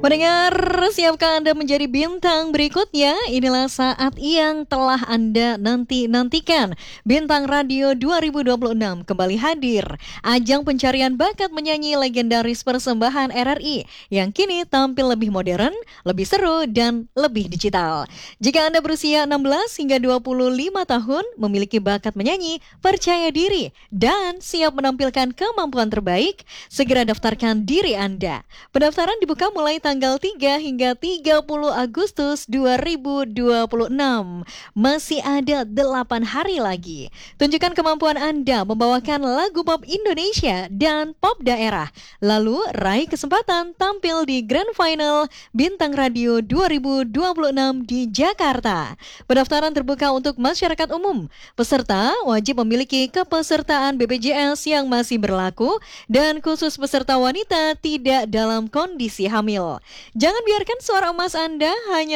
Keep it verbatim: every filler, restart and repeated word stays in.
Pendengar, siapkah Anda menjadi bintang berikutnya? Inilah saat yang telah Anda nanti-nantikan. Bintang Radio dua ribu dua puluh enam kembali hadir. Ajang pencarian bakat menyanyi legendaris persembahan R R I yang kini tampil lebih modern, lebih seru, dan lebih digital. Jika Anda berusia enam belas hingga dua puluh lima tahun, memiliki bakat menyanyi, percaya diri, dan siap menampilkan kemampuan terbaik, segera daftarkan diri Anda. Pendaftaran dibuka mulai tanggal tiga hingga tiga puluh Agustus dua ribu dua puluh enam. Masih ada delapan hari lagi. Tunjukkan kemampuan Anda membawakan lagu pop Indonesia dan pop daerah. Lalu raih kesempatan tampil di Grand Final Bintang Radio dua ribu dua puluh enam di Jakarta. Pendaftaran terbuka untuk masyarakat umum. Peserta wajib memiliki kepesertaan B P J S yang masih berlaku dan khusus peserta wanita tidak dalam kondisi hamil. Jangan biarkan suara emas Anda hanya